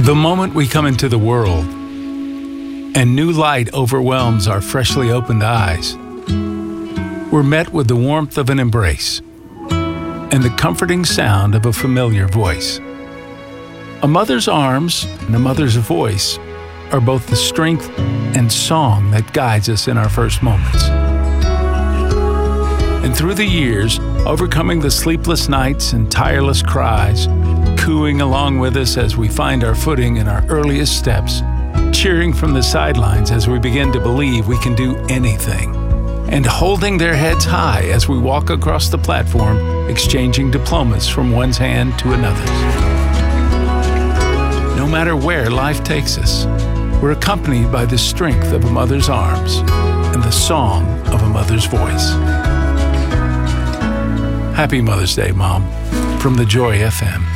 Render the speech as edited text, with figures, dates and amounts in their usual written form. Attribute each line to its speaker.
Speaker 1: The moment we come into the world and new light overwhelms our freshly opened eyes, we're met with the warmth of an embrace and the comforting sound of a familiar voice. A mother's arms and a mother's voice are both the strength and song that guides us in our first moments. And through the years, overcoming the sleepless nights and tireless cries, cooing along with us as we find our footing in our earliest steps, cheering from the sidelines as we begin to believe we can do anything, and holding their heads high as we walk across the platform, exchanging diplomas from one's hand to another's. No matter where life takes us, we're accompanied by the strength of a mother's arms and the song of a mother's voice. Happy Mother's Day, Mom, from the Joy FM.